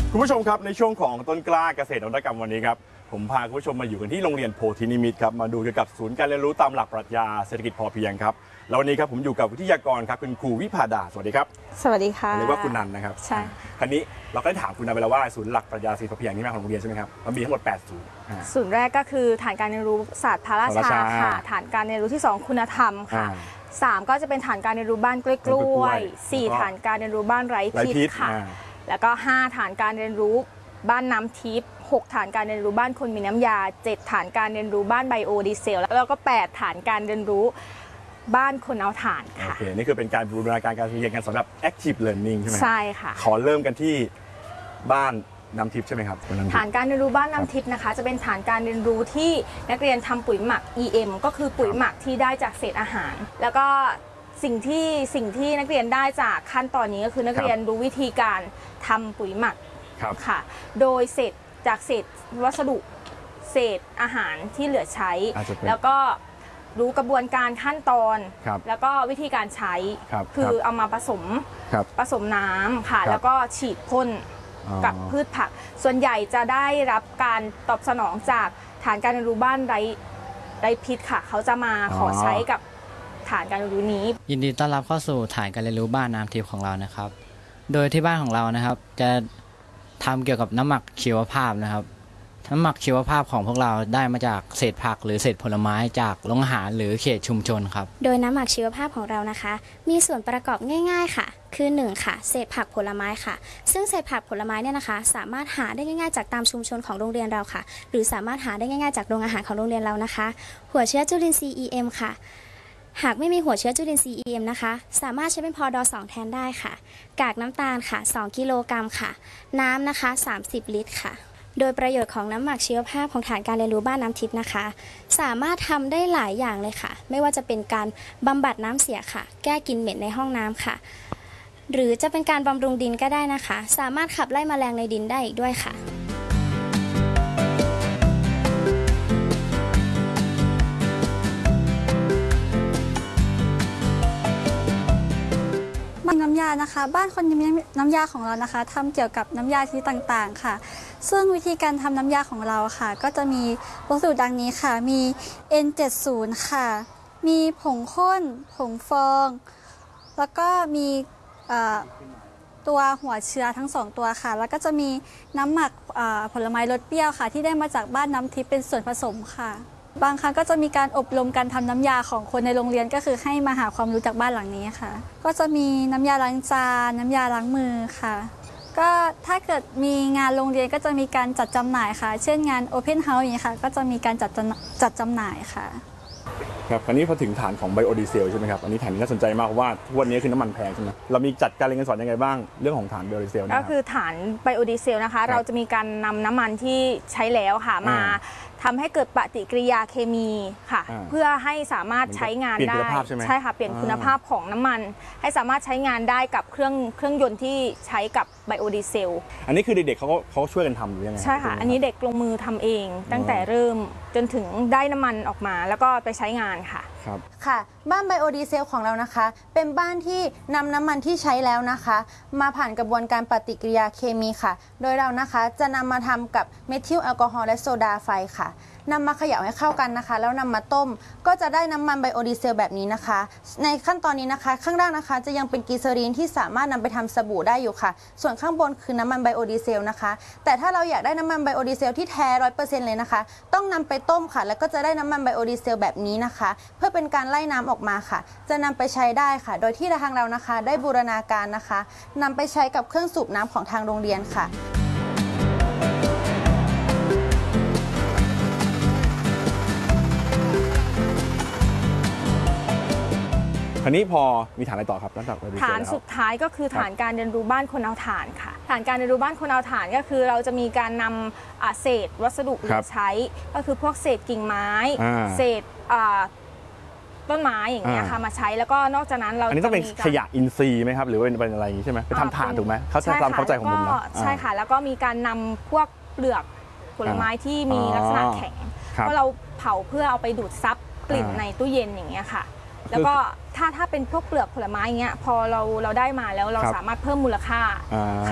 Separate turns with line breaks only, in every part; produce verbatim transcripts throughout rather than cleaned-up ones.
คุณผู้ชมครับในช่วงของต้นกล้าเกษตรนวัตกรรมวันนี้ครับผมพาคุณผู้ชมมาอยู่กันที่โรงเรียนโพธินิมิตครับมาดูเกี่ยวกับศูนย์การเรียนรู้ตามหลักปรัชญาเศรษฐกิจพอเพียงครับแล้ววันนี้ครับผมอยู่กับวิทยากรครับคุณครูวิภาดาสวัสดีครับ
สวัสดีค่ะ
เรียกว่าคุณนันนะครับ
ใช่
คราวนี้เราก็ได้ถามคุณนันไปแล้วว่าศูนย์หลักปรัชญาเศรษฐกิจพอเพียงนี่มาของโรงเรียนใช่ไหมครับมันมีทั้งหมดแปดศูนย์
ศูนย์แรกก็คือฐานการเรียนรู้ศาสตร์พระราชาค่ะฐานการเรียนรู้ที่สองคุณธรรมค่ะสามก็จะเป็นฐานการเรียนรู้บ้านกล้วยกล้วยสี่ฐานการเรียนรู้บ้านไร้พิษค่ะแล้วก็ห้าฐานการเรียนรู้บ้านน้ำทิพย์หกฐานการเรียนรู้บ้านคนมีน้ำยาเจ็ดฐานการเรียนรู้บ้านไบโอดีเซลแล้วก็แปดฐานการเรียนรู้บ้านคนเอาถ่านค่ะ
โอเคนี่คือเป็นการบูรณาการการเรียนกันสำหรับ active learning ใช่ไหม
ใช่ค่ะ
ขอเริ่มกันที่บ้านน้ำทิพย์ใช่ไหมครับ
ฐานการเรียนรู้บ้านน้ำทิพย์นะคะจะเป็นฐานการเรียนรู้ที่นักเรียนทำปุ๋ยหมัก อี เอ็ม ก็คือปุ๋ยหมักที่ได้จากเศษอาหารแล้วก็สิ่งที่สิ่งที่นักเรียนได้จากขั้นตอนนี้ก็คือนักเรียนรู้วิธีการทำปุ๋ยหมักค่ะโดยเศษจากเศษวัสดุเศษอาหารที่เหลือใช้แล้วก็รู้กระบวนการขั้นตอนแล้วก็วิธีการใช้คือเอามาผสมผสมน้ำค่ะแล้วก็ฉีดพ่นกับพืชผักส่วนใหญ่จะได้รับการตอบสนองจากฐานการเรียนรู้บ้านไร้ไร้พิษค่ะเขาจะมาขอใช้กับฐานการเรียนรู้นี้
ยินดีต้อนรับเข้าสู่ฐานการเรียนรู้บ้านน้ำทิพย์ของเรานะครับโดยที่บ้านของเรานะครับจะทำเกี่ยวกับน้ำหมักชีวภาพนะครับน้ำหมักชีวภาพของพวกเราได้มาจากเศษผักหรือเศษผลไม้จากโรงอาหารหรือเขตชุมชนครับ
โดยน้ำหมักชีวภาพของเรานะคะมีส่วนประกอบง่ายๆค่ะคือหนึ่งค่ะเศษผักผลไม้ค่ะซึ่งเศษผักผลไม้เนี่ยนะคะสามารถหาได้ง่ายๆจากตามชุมชนของโรงเรียนเราค่ะหรือสามารถหาได้ง่ายๆจากโรงอาหารของโรงเรียนเรานะคะหัวเชื้อจุลินทรีย์ อี เอ็ม ค่ะหากไม่มีหัวเชื้อจุลินทรีย์ อี เอ็ม นะคะสามารถใช้เป็นพอดอสองแทนได้ค่ะกากน้ำตาลค่ะสองกิโลกรัมค่ะน้ำนะคะสามสิบลิตรค่ะโดยประโยชน์ของน้ำหมักชีวภาพของฐานการเรียนรู้บ้านน้ำทิพย์นะคะสามารถทำได้หลายอย่างเลยค่ะไม่ว่าจะเป็นการบำบัดน้ำเสียค่ะแก้กลิ่นเหม็นในห้องน้ำค่ะหรือจะเป็นการบำรุงดินก็ได้นะคะสามารถขับไล่แมลงในดินได้อีกด้วยค่ะ
น้ำยานะคะบ้านคนมีน้ำยาของเรานะคะทำเกี่ยวกับน้ำยาชนิดต่างๆค่ะซึ่งวิธีการทำน้ำยาของเราค่ะก็จะมีวัสดุดังนี้ค่ะมี เอ็น เจ็ดสิบ ค่ะมีผงข้นผงฟองแล้วก็มีตัวหัวเชื้อทั้งสองตัวค่ะแล้วก็จะมีน้ำหมักผลไม้รสเปรี้ยวค่ะที่ได้มาจากบ้านน้ำทิพย์เป็นส่วนผสมค่ะบางครั้งก็จะมีการอบรมการทำน้ำยาของคนในโรงเรียนก็คือให้มาหาความรู้จากบ้านหลังนี้ค่ะก็จะมีน้ำยาล้างจานน้ำยาล้างมือค่ะก็ถ้าเกิดมีงานโรงเรียนก็จะมีการจัดจำหน่ายค่ะเช่นงาน Open House อย่างนี้ค่ะก็จะมีการจัดจัดจำหน่ายค่ะ
ครับคราวนี้พอถึงฐานของไบโอดีเซลใช่ไหมครับอันนี้ฐานนี้น่าสนใจมากเพราะว่าวันนี้คือน้ำมันแพงใช่ไหมเรามีจัดการเรียนการสอนยังไงบ้างเรื่องของฐานไบโอดีเซล
ก็คือฐานไบโอดีเซลนะคะเราจะมีการนำน้ำมันที่ใช้แล้วค่ะมาทำให้เกิดปฏิกิริยาเคมีค่ะเพื่อให้สามารถใช้งานได้ใช่ค่ะเปลี่ยนคุณภาพของน้ำมันให้สามารถใช้งานได้กับเครื่องเครื่องยนต์ที่ใช้กับไบโอดีเซล
อันนี้คือเด็กๆเขาเขาช่วยกันทำหรือยังไง
ใช่ค่ะอันนี้เด็กลงมือทำเองตั้งแต่เริ่มจนถึงได้น้ำมันออกมาแล้วก็ไปใช้งานค่ะ
ครับ
ค่ะบ้านไบโอดีเซลของเรานะคะเป็นบ้านที่นำน้ำมันที่ใช้แล้วนะคะมาผ่านกระบวนการปฏิกิริยาเคมีค่ะโดยเรานะคะจะนำมาทำกับเมทิลแอลกอฮอล์และโซดาไฟค่ะนำมาเขย่าให้เข้ากันนะคะแล้วนำมาต้มก็จะได้น้ำมันไบโอดีเซลแบบนี้นะคะในขั้นตอนนี้นะคะข้างล่างนะคะจะยังเป็นกลีเซอรีนที่สามารถนำไปทำสบู่ได้อยู่ค่ะส่วนข้างบนคือน้ำมันไบโอดีเซลนะคะแต่ถ้าเราอยากได้น้ำมันไบโอดีเซลที่แท้ ร้อยเปอร์เซ็นต์ เลยนะคะต้องนำไปต้มค่ะแล้วก็จะได้น้ำมันไบโอดีเซลแบบนี้นะคะเพื่อเป็นการไล่น้ำออกมาค่ะจะนำไปใช้ได้ค่ะโดยที่ทางเรานะคะได้บูรณาการนะคะนำไปใช้กับเครื่องสูบน้ำของทางโรงเรียนค่ะ
คราวนี้พอมีฐานอะไรต่อครับ
ฐานสุดท้ายก็คือฐานการเรียนรู้บ้านคนเอาถ่านค่ะฐานการเรียนรู้บ้านคนเอาถ่านก็คือเราจะมีการนำเศษวัสดุเหลือใช้ก็คือพวกเศษกิ่งไม้เศษต้นไม้อย่างเงี้ยค่ะมาใช้แล้วก็นอกจากนั้นเรา
อันนี้ต้องเป็นขยะอินทรีย์ไหมครับหรือเป็นอะไรอย่างนี้ใช่ไหมไปทำถ่านถูกไหมเขาใช้ความเข้าใจของผมนะ
ใช่ค่ะแล้วก็มีการนำพวกเปลือกผลไม้ที่มีลักษณะแข็งเพราะเราเผาเพื่อเอาไปดูดซับกลิ่นในตู้เย็นอย่างเงี้ยค่ะแล้วก็ถ้าถ้าเป็นพวกเปลือกผลไม้เงี้ยพอเราเราได้มาแล้วเราสามารถเพิ่มมูลค่าค่ะเพ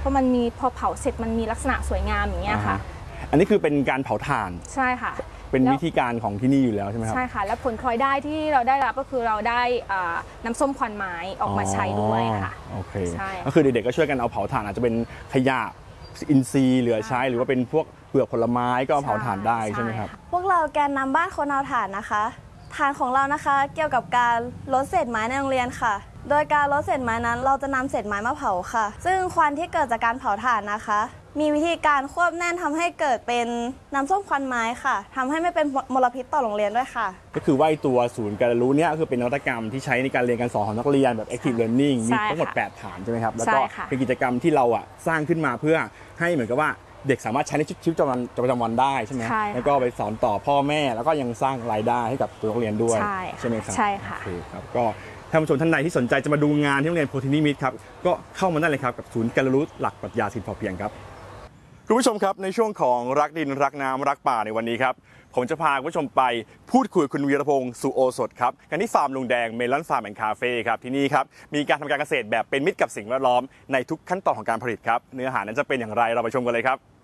ราะมันมีพอเผาเสร็จมันมีลักษณะสวยงามอย่างเงี้ยค่ะ
อันนี้คือเป็นการเผาถ่าน
ใช่ค่ะ
เป็นวิธีการของที่นี่อยู่แล้วใช่ไหมครับ
ใช่ค่ะแล้วผลพลอยได้ที่เราได้รับก็คือเราได้อ่าน้ำส้มควันไม้ออกมาใช้ด้วยค่ะ
โอเค
ใช่
ก็คือเด็กๆก็ช่วยกันเอาเผาถ่านอาจจะเป็นขยะอินทรีย์เหลือใช้หรือว่าเป็นพวกเปลือกผลไม้ก็เอาเผาถ่านได้ใช่ไหมครับ
พวกเราแกนนำบ้านคนเอาถ่านนะคะฐานของเรานะคะเกี่ยวกับการลดเศษไม้ในโรงเรียนค่ะ โดยการลดเศษไม้นั้นเราจะนำเศษไม้มาเผาค่ะ ซึ่งควันที่เกิดจากการเผาถ่านนะคะ มีวิธีการควบแน่นทำให้เกิดเป็นน้ำส้มควันไม้ค่ะทำให้ไม่เป็นมลพิษต่อโรงเรียนด้วยค่ะ
ก็คือว่าไอ้ตัวศูนย์การเรียนรู้เนี่ยก็คือเป็นนวัตกรรมที่ใช้ในการเรียนการสอนของนักเรียนแบบ active learning มี
ใช่
ทั้งหมด
ค่ะ
แปดฐานใช่ไหมครับ แล้วก็
ใช่ค่ะ
เป็นกิจกรรมที่เราอ่ะสร้างขึ้นมาเพื่อให้เหมือนกับว่าเด็กสามารถใช้ในชีวิตประจำวันประจำวันได้ใช่ไหม
ใช่ค่ะ
แล้วก็ไปสอนต่อพ่อแม่แล้วก็ยังสร้างรายได้ให้กับตัวนักเรียนด้วย
ใช่
ใช่ไหมครับ
ใช่ค่ะ
โอเคครับก็ท่านผู้ชมท่านใดที่สนใจจะมาดูงานที่โรงเรียนโพธินิมิตรครับก็เข้ามาได้เลยครับกับศูนย์การเรียนรู้หลักปรัชญาเศรษฐกิจพอเพียงครับคุณผู้ชมครับในช่วงของรักดินรักน้ำรักป่าในวันนี้ครับผมจะพาคุณผู้ชมไปพูดคุยกับคุณวีรพงศ์สุโอสถครับกันที่ฟาร์มลุงแดงเมลอนฟาร์มแอนด์คาเฟ่ครับที่นี่ครับมีการทำการเกษตรแบบเป็นมิตรกับสิ่งแวดล้อมในทุกขั้นตอนของการผลิตครับเนื้อหานั้นจะเป็นอย่างไรเราไปชมกันเลยครับ